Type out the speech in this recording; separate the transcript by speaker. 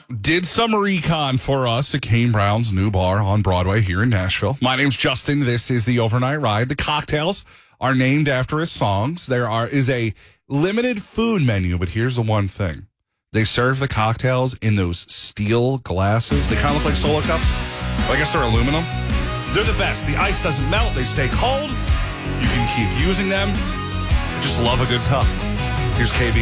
Speaker 1: did some recon for us at Kane Brown's new bar on Broadway here in Nashville. My name's Justin. This is the Overnight Ride. The cocktails are named after his songs. There is a limited food menu, but here's the one thing. They serve the cocktails in those steel glasses. They kind of look like Solo cups. But I guess they're aluminum. They're the best. The ice doesn't melt. They stay cold. You can keep using them. Just love a good cup. Here's KB.